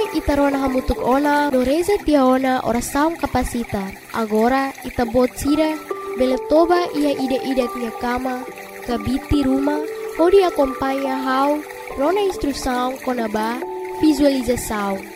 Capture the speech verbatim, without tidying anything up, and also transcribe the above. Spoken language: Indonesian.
itarona hamutuk ona no reza tiaona ora saung kapasitar. Agora ita bot sira bele toba ia ide-ide tia kama kabiti rumah pode acompanha how rona instrução konaba visualização.